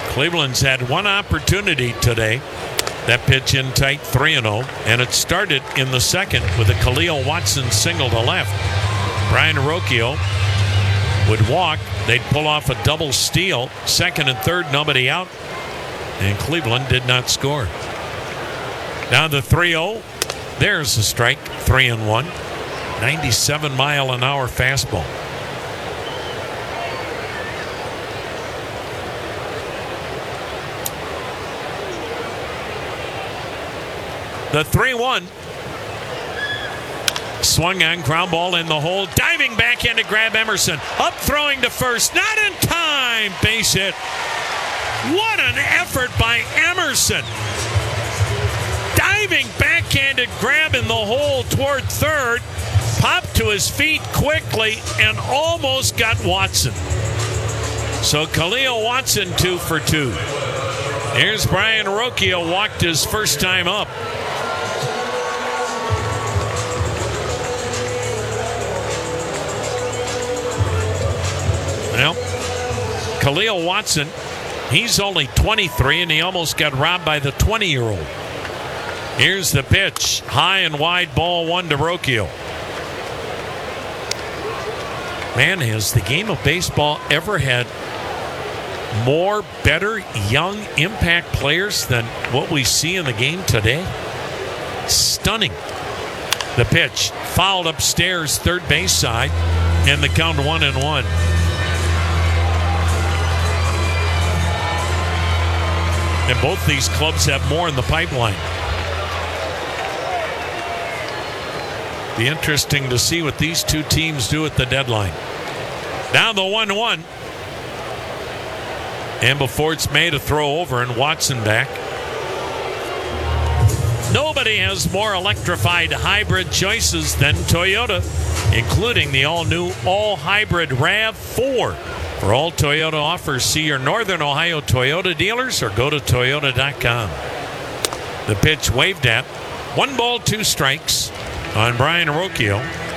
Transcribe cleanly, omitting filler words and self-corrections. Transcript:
Cleveland's had one opportunity today. That pitch in tight, 3-0, and it started in the second with a Khalil Watson single to left. Brian Rocchio would walk. They'd pull off a double steal. Second and third, nobody out, and Cleveland did not score. Down to 3-0. There's the strike, 3-1. 97-mile-an-hour fastball. The 3-1. Swung on, ground ball in the hole. Diving back in to grab Emerson. Up throwing to first. Not in time. Base hit. What an effort by Emerson. Diving backhanded grab in the hole toward third. Popped to his feet quickly and almost got Watson. So Khalil Watson 2 for 2. Here's Brian Rocchio, walked his first time up. Well, Khalil Watson, he's only 23 and he almost got robbed by the 20-year-old. Here's the pitch. High and wide, ball one to Rocchio. Man, has the game of baseball ever had more better young impact players than what we see in the game today? Stunning. The pitch fouled upstairs, third base side, and the count 1-1. And both these clubs have more in the pipeline. Be interesting to see what these two teams do at the deadline. Now the 1-1. And before it's made, a throw over and Watson back. Nobody has more electrified hybrid choices than Toyota, including the all-new all-hybrid RAV4. For all Toyota offers, see your Northern Ohio Toyota dealers or go to Toyota.com. The pitch waved at. 1 ball, 2 strikes on Brian Rocchio.